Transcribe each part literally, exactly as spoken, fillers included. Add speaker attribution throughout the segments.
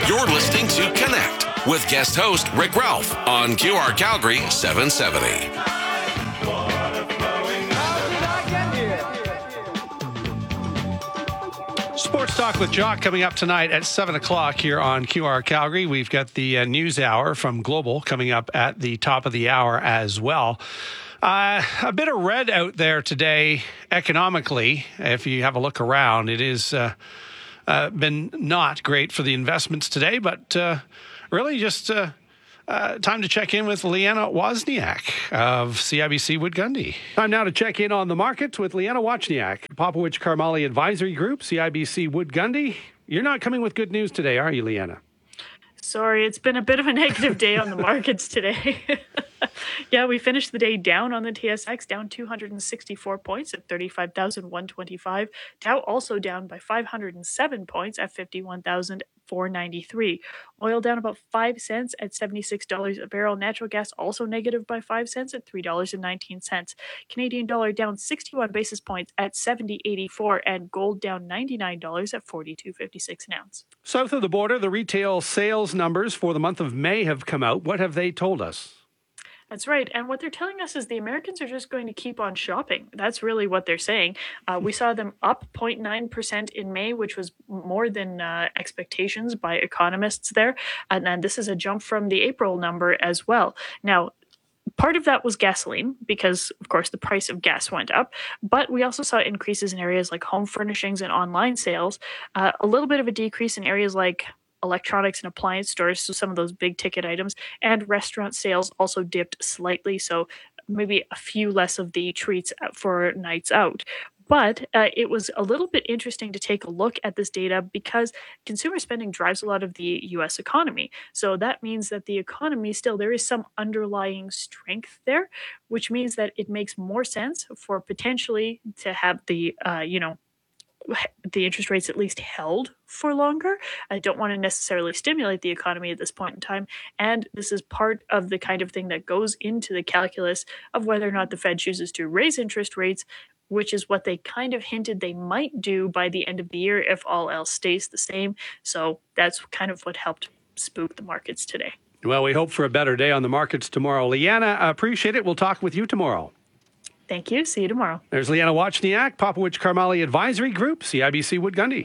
Speaker 1: You're listening to Connect with guest host Rick Ralph on Q R Calgary seven seventy.
Speaker 2: Sports Talk with Jock coming up tonight at seven o'clock here on Q R Calgary. We've got the uh, news hour from Global coming up at the top of the hour as well. Uh, a bit of red out there today economically. If you have a look around, it is uh, uh, been not great for the investments today, but uh, really just uh, uh, time to check in with Leanna Wozniak of C I B C Wood Gundy. Time now to check in on the markets with Leanna Wozniak, Popowich Karmali Advisory Group, C I B C Wood Gundy. You're not coming with good news today, are you, Leanna?
Speaker 3: Sorry, it's been a bit of a negative day on the markets today. Yeah, we finished the day down on the T S X, down two hundred sixty-four points at thirty-five thousand one hundred twenty-five. Dow also down by five hundred seven points at fifty-one thousand four hundred ninety-three. Oil down about five cents at seventy-six dollars a barrel. Natural gas also negative by five cents at three dollars and nineteen cents. Canadian dollar down sixty-one basis points at seventy eighty-four, and gold down ninety-nine dollars at forty-two fifty-six an ounce.
Speaker 2: South of the border, the retail sales numbers for the month of May have come out. What have they told us?
Speaker 3: That's right. And what they're telling us is the Americans are just going to keep on shopping. That's really what they're saying. Uh, we saw them up zero point nine percent in May, which was more than uh, expectations by economists there. And, and this is a jump from the April number as well. Now, part of that was gasoline because, of course, the price of gas went up. But we also saw increases in areas like home furnishings and online sales, uh, a little bit of a decrease in areas like electronics and appliance stores, so some of those big ticket items, and restaurant sales also dipped slightly, so maybe a few less of the treats for nights out. But uh, it was a little bit interesting to take a look at this data because consumer spending drives a lot of the U S economy. So that means that the economy still, there is some underlying strength there, which means that it makes more sense for potentially to have the, uh, you know, the interest rates at least held for longer. I don't want to necessarily stimulate the economy at this point in time. And this is part of the kind of thing that goes into the calculus of whether or not the Fed chooses to raise interest rates, which is what they kind of hinted they might do by the end of the year if all else stays the same. So that's kind of what helped spook the markets today.
Speaker 2: Well, we hope for a better day on the markets tomorrow. Leanna, I appreciate it. We'll talk with you tomorrow.
Speaker 3: Thank you. See you tomorrow.
Speaker 2: There's Leanna Wozniak, Popowich Karmali Advisory Group, C I B C Wood Gundy.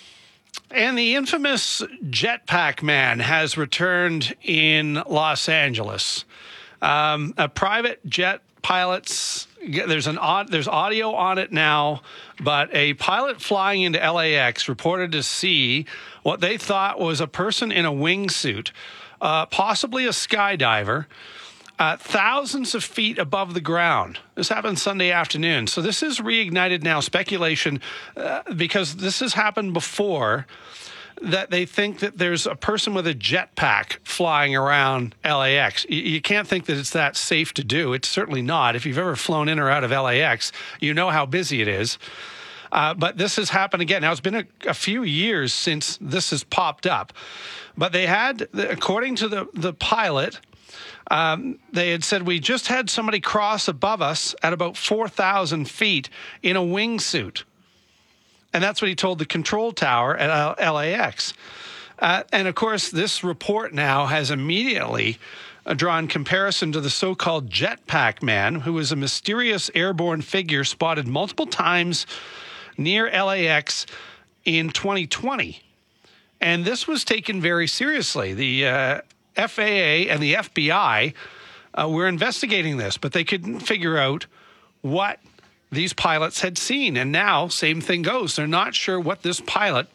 Speaker 2: And the infamous jetpack man has returned in Los Angeles. Um, a private jet pilot's, there's an odd, there's audio on it now, but a pilot flying into L A X reported to see what they thought was a person in a wingsuit, uh, possibly a skydiver, Uh, thousands of feet above the ground. This happened Sunday afternoon. So this is reignited now speculation uh, because this has happened before, that they think that there's a person with a jetpack flying around L A X. You, you can't think that it's that safe to do. It's certainly not. If you've ever flown in or out of L A X, you know how busy it is. Uh, but this has happened again. Now, it's been a, a few years since this has popped up. But they had, according to the, the pilot, Um, they had said, we just had somebody cross above us at about four thousand feet in a wingsuit. And that's what he told the control tower at L A X. Uh, and, of course, this report now has immediately uh, drawn comparison to the so-called jetpack man, who was a mysterious airborne figure spotted multiple times near L A X in twenty twenty. And this was taken very seriously. The uh, F A A and the F B I uh, were investigating this, but they couldn't figure out what these pilots had seen. And now, same thing goes. They're not sure what this pilot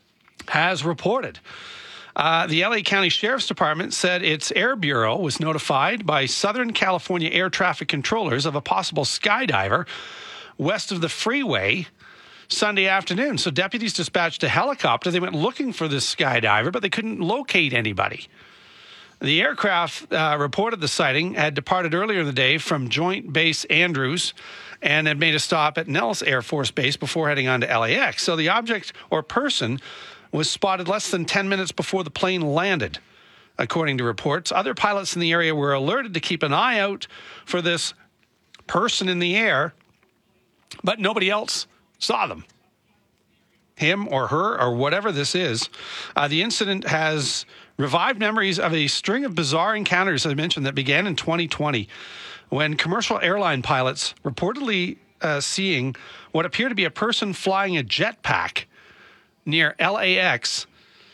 Speaker 2: has reported. Uh, the L A County Sheriff's Department said its Air Bureau was notified by Southern California air traffic controllers of a possible skydiver west of the freeway Sunday afternoon. So deputies dispatched a helicopter. They went looking for this skydiver, but they couldn't locate anybody. The aircraft uh, reported the sighting had departed earlier in the day from Joint Base Andrews and had made a stop at Nellis Air Force Base before heading on to L A X. So the object or person was spotted less than ten minutes before the plane landed, according to reports. Other pilots in the area were alerted to keep an eye out for this person in the air, but nobody else saw them. him or her or whatever this is. Uh, the incident has revived memories of a string of bizarre encounters, as I mentioned, that began in twenty twenty when commercial airline pilots reportedly uh, seeing what appeared to be a person flying a jetpack near L A X,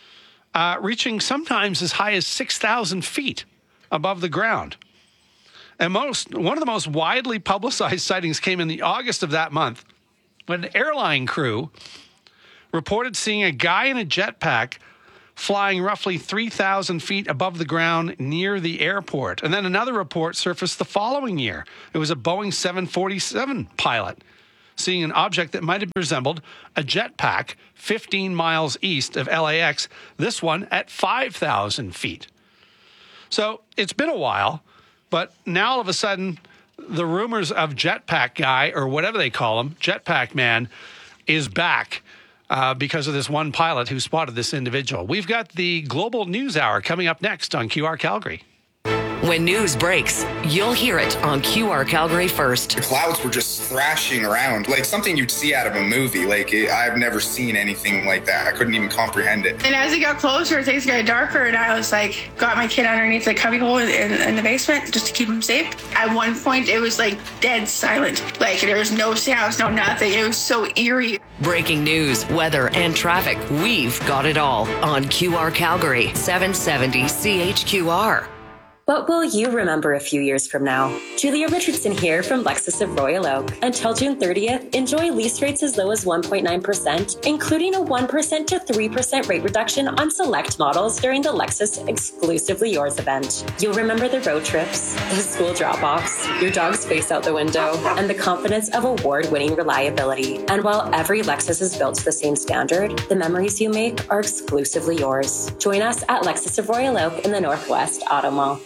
Speaker 2: uh, reaching sometimes as high as six thousand feet above the ground. And most one of the most widely publicized sightings came in the August of that month when an airline crew reported seeing a guy in a jetpack flying roughly three thousand feet above the ground near the airport. And then another report surfaced the following year. It was a Boeing seven forty-seven pilot seeing an object that might have resembled a jetpack fifteen miles east of L A X, this one at five thousand feet. So it's been a while, but now all of a sudden, the rumors of Jetpack Guy, or whatever they call him, Jetpack Man, is back. Uh, because of this one pilot who spotted this individual. We've got the Global News Hour coming up next on Q R Calgary.
Speaker 4: When news breaks, you'll hear it on Q R Calgary first.
Speaker 5: The clouds were just thrashing around, like something you'd see out of a movie. Like, it, I've never seen anything like that. I couldn't even comprehend it.
Speaker 6: And as it got closer, things got darker, and I was like, got my kid underneath the cubbyhole in, in, in the basement just to keep him safe. At one point, it was like dead silent. Like, there was no sounds, no nothing. It was so eerie.
Speaker 4: Breaking news, weather, and traffic. We've got it all on Q R Calgary, seven seventy C H Q R.
Speaker 7: What will you remember a few years from now? Julia Richardson here from Lexus of Royal Oak. Until June thirtieth, enjoy lease rates as low as one point nine percent, including a one percent to three percent rate reduction on select models during the Lexus Exclusively Yours event. You'll remember the road trips, the school drop-offs, your dog's face out the window, and the confidence of award-winning reliability. And while every Lexus is built to the same standard, the memories you make are exclusively yours. Join us at Lexus of Royal Oak in the Northwest Auto Mall.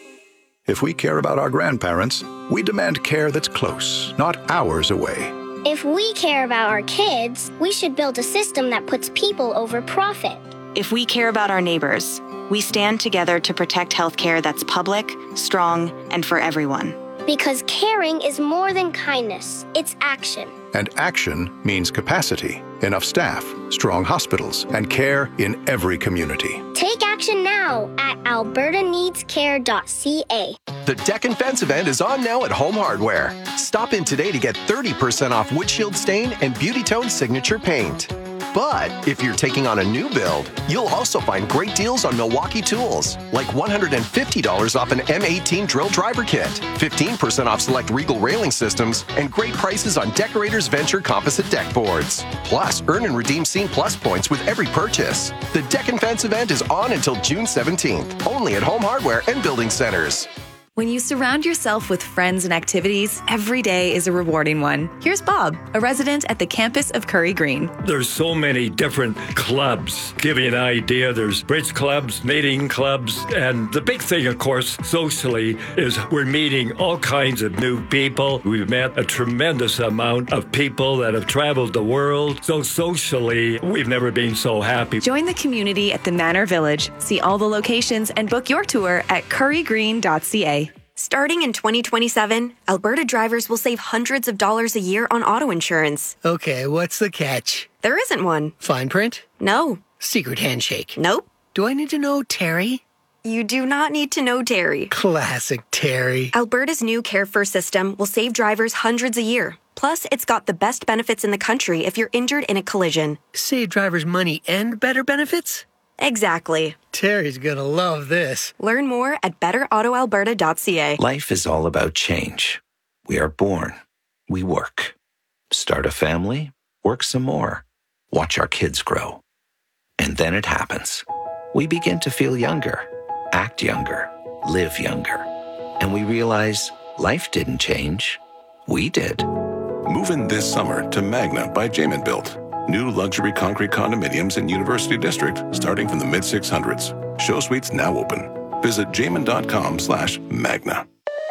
Speaker 8: If we care about our grandparents, we demand care that's close, not hours away.
Speaker 9: If we care about our kids, we should build a system that puts people over profit.
Speaker 10: If we care about our neighbors, we stand together to protect healthcare that's public, strong, and for everyone.
Speaker 9: Because caring is more than kindness, it's action.
Speaker 8: And action means capacity, enough staff, strong hospitals, and care in every community.
Speaker 9: Take action now at alberta needs care dot c a.
Speaker 11: The Deck and Fence event is on now at Home Hardware. Stop in today to get thirty percent off Windshield Stain and Beauty Tone Signature Paint. But if you're taking on a new build, you'll also find great deals on Milwaukee tools, like one hundred fifty dollars off an M eighteen drill driver kit, fifteen percent off select Regal railing systems, and great prices on Decorators Venture composite deck boards. Plus, earn and redeem Scene Plus points with every purchase. The Deck and Fence event is on until June seventeenth, only at Home Hardware and Building Centers.
Speaker 12: When you surround yourself with friends and activities, every day is a rewarding one. Here's Bob, a resident at the campus of Curry Green.
Speaker 13: There's so many different clubs. Give you an idea, there's bridge clubs, knitting clubs, and the big thing, of course, socially, is we're meeting all kinds of new people. We've met a tremendous amount of people that have traveled the world. So socially, we've never been so happy.
Speaker 12: Join the community at the Manor Village. See all the locations and book your tour at curry green dot c a.
Speaker 14: Starting in twenty twenty-seven, Alberta drivers will save hundreds of dollars a year on auto insurance.
Speaker 15: Okay, what's the catch?
Speaker 14: There isn't one.
Speaker 15: Fine print?
Speaker 14: No.
Speaker 15: Secret handshake?
Speaker 14: Nope.
Speaker 15: Do I need to know Terry?
Speaker 14: You do not need to know Terry.
Speaker 15: Classic Terry.
Speaker 14: Alberta's new Care First system will save drivers hundreds a year. Plus, it's got the best benefits in the country if you're injured in a collision.
Speaker 15: Save drivers money and better benefits?
Speaker 14: Exactly.
Speaker 15: Terry's gonna love this.
Speaker 14: Learn more at better auto alberta dot c a.
Speaker 16: Life is all about change. We are born. We work. Start a family. Work some more. Watch our kids grow. And then it happens. We begin to feel younger, act younger, live younger. And we realize life didn't change. We did.
Speaker 17: Move in this summer to Magna by Jamin Built. New luxury concrete condominiums in University District starting from the mid six hundreds. Show suites now open. Visit jamin.com slash magna.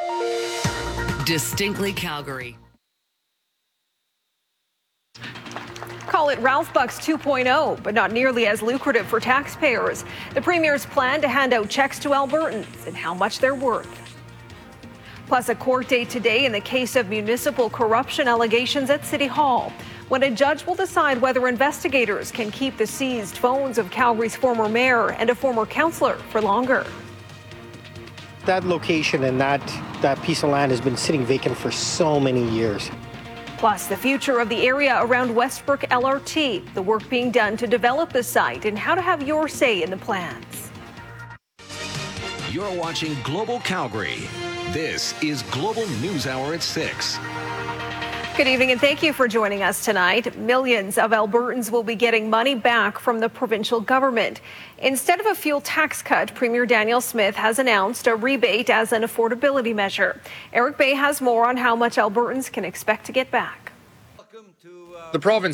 Speaker 4: Distinctly Calgary.
Speaker 18: Call it Ralph Bucks two point oh, but not nearly as lucrative for taxpayers. The Premier's plan to hand out checks to Albertans and how much they're worth. Plus, a court date today in the case of municipal corruption allegations at City Hall. when a judge will decide whether investigators can keep the seized phones of Calgary's former mayor and a former councillor for longer.
Speaker 19: That location and that, that piece of land has been sitting vacant for so many years.
Speaker 18: Plus, the future of the area around Westbrook L R T, the work being done to develop the site, and how to have your say in the plans.
Speaker 20: You're watching Global Calgary. This is Global News Hour at six.
Speaker 18: Good evening and thank you for joining us tonight. Millions of Albertans will be getting money back from the provincial government. Instead of a fuel tax cut, Premier Danielle Smith has announced a rebate as an affordability measure. Eric Bay has more on how much Albertans can expect to get back.
Speaker 21: The province